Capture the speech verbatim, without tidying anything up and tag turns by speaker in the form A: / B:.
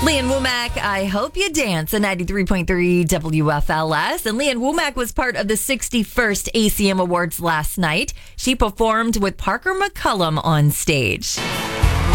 A: Leanne Womack, I Hope You Dance at ninety-three point three W F L S. And Leanne Womack was part of the sixty-first A C M Awards last night. She performed with Parker McCullum on stage.